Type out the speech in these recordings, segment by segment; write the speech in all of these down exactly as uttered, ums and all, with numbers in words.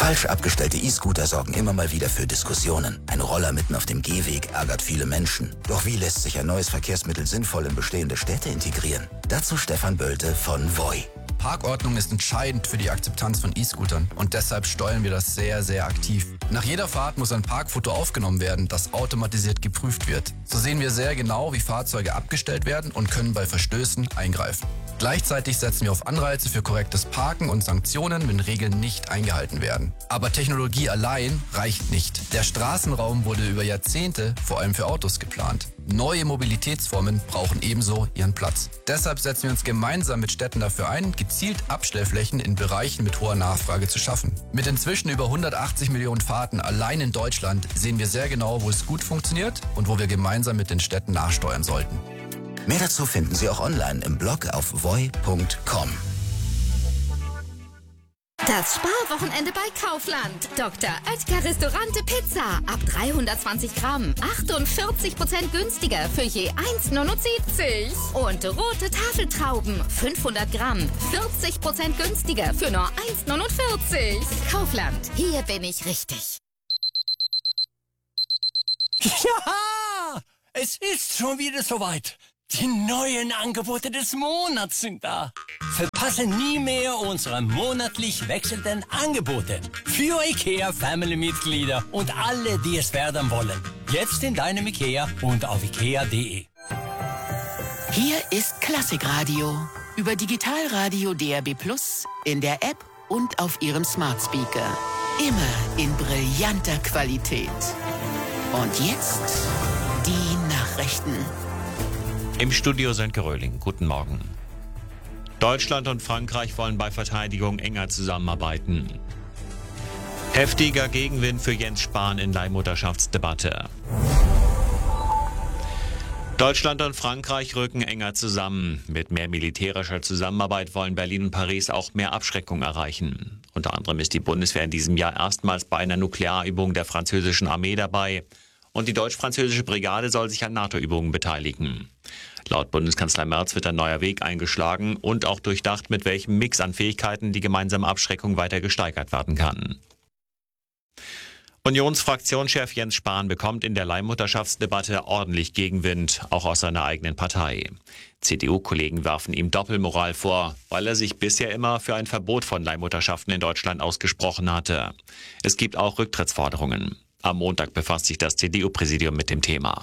Falsch abgestellte E-Scooter sorgen immer mal wieder für Diskussionen. Ein Roller mitten auf dem Gehweg ärgert viele Menschen. Doch wie lässt sich ein neues Verkehrsmittel sinnvoll in bestehende Städte integrieren? Dazu Stefan Bölte von Voi. Parkordnung ist entscheidend für die Akzeptanz von E-Scootern und deshalb steuern wir das sehr, sehr aktiv. Nach jeder Fahrt muss ein Parkfoto aufgenommen werden, das automatisiert geprüft wird. So sehen wir sehr genau, wie Fahrzeuge abgestellt werden und können bei Verstößen eingreifen. Gleichzeitig setzen wir auf Anreize für korrektes Parken und Sanktionen, wenn Regeln nicht eingehalten werden. Aber Technologie allein reicht nicht. Der Straßenraum wurde über Jahrzehnte vor allem für Autos geplant. Neue Mobilitätsformen brauchen ebenso ihren Platz. Deshalb setzen wir uns gemeinsam mit Städten dafür ein, gezielt Abstellflächen in Bereichen mit hoher Nachfrage zu schaffen. Mit inzwischen über hundertachtzig Millionen Fahrten allein in Deutschland sehen wir sehr genau, wo es gut funktioniert und wo wir gemeinsam mit den Städten nachsteuern sollten. Mehr dazu finden Sie auch online im Blog auf voi punkt com. Das Sparwochenende bei Kaufland. Doktor Oetker Restaurante Pizza. Ab dreihundertzwanzig Gramm. achtundvierzig Prozent günstiger für je eins neunundsiebzig. Und rote Tafeltrauben. fünfhundert Gramm. vierzig Prozent günstiger für nur eins neunundvierzig. Kaufland. Hier bin ich richtig. Ja! Es ist schon wieder soweit. Die neuen Angebote des Monats sind da. Verpasse nie mehr unsere monatlich wechselnden Angebote. Für IKEA Family-Mitglieder und alle, die es werden wollen. Jetzt in deinem IKEA und auf ikea punkt de. Hier ist Klassikradio. Über Digitalradio D A B Plus, in der App und auf Ihrem Smart Speaker. Immer in brillanter Qualität. Und jetzt die Nachrichten. Im Studio Sönke Röhling. Guten Morgen. Deutschland und Frankreich wollen bei Verteidigung enger zusammenarbeiten. Heftiger Gegenwind für Jens Spahn in Leihmutterschaftsdebatte. Deutschland und Frankreich rücken enger zusammen. Mit mehr militärischer Zusammenarbeit wollen Berlin und Paris auch mehr Abschreckung erreichen. Unter anderem ist die Bundeswehr in diesem Jahr erstmals bei einer Nuklearübung der französischen Armee dabei. Und die deutsch-französische Brigade soll sich an NATO-Übungen beteiligen. Laut Bundeskanzler Merz wird ein neuer Weg eingeschlagen und auch durchdacht, mit welchem Mix an Fähigkeiten die gemeinsame Abschreckung weiter gesteigert werden kann. Unionsfraktionschef Jens Spahn bekommt in der Leihmutterschaftsdebatte ordentlich Gegenwind, auch aus seiner eigenen Partei. C D U-Kollegen werfen ihm Doppelmoral vor, weil er sich bisher immer für ein Verbot von Leihmutterschaften in Deutschland ausgesprochen hatte. Es gibt auch Rücktrittsforderungen. Am Montag befasst sich das C D U-Präsidium mit dem Thema.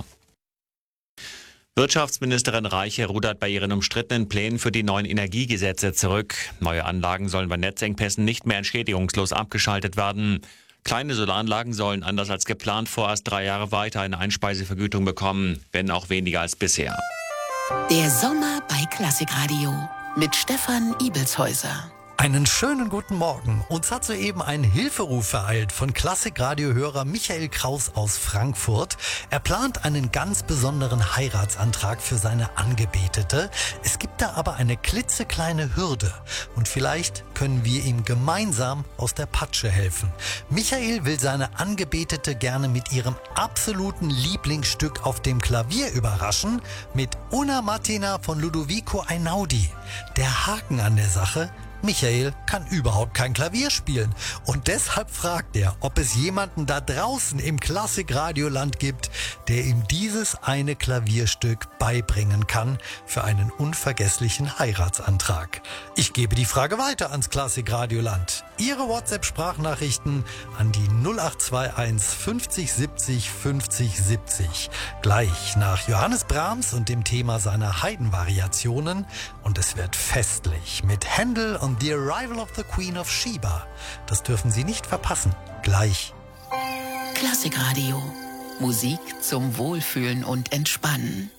Wirtschaftsministerin Reiche rudert bei ihren umstrittenen Plänen für die neuen Energiegesetze zurück. Neue Anlagen sollen bei Netzengpässen nicht mehr entschädigungslos abgeschaltet werden. Kleine Solaranlagen sollen anders als geplant vorerst drei Jahre weiter eine Einspeisevergütung bekommen, wenn auch weniger als bisher. Der Sommer bei Klassikradio mit Stefan Ibelshäuser. Einen schönen guten Morgen. Uns hat soeben ein Hilferuf ereilt von Klassik-Radio-Hörer Michael Kraus aus Frankfurt. Er plant einen ganz besonderen Heiratsantrag für seine Angebetete. Es gibt da aber eine klitzekleine Hürde. Und vielleicht können wir ihm gemeinsam aus der Patsche helfen. Michael will seine Angebetete gerne mit ihrem absoluten Lieblingsstück auf dem Klavier überraschen, mit Una Mattina von Ludovico Einaudi. Der Haken an der Sache: Michael kann überhaupt kein Klavier spielen und deshalb fragt er, ob es jemanden da draußen im Klassik-Radioland gibt, der ihm dieses eine Klavierstück beibringen kann für einen unvergesslichen Heiratsantrag. Ich gebe die Frage weiter ans Klassik-Radioland. Ihre WhatsApp-Sprachnachrichten an die null acht zwei eins fünfzig siebzig fünfzig siebzig. Gleich nach Johannes Brahms und dem Thema seiner Haydn-Variationen, und es wird festlich mit Händel und The Arrival of the Queen of Sheba. Das dürfen Sie nicht verpassen. Gleich. Klassikradio. Musik zum Wohlfühlen und Entspannen.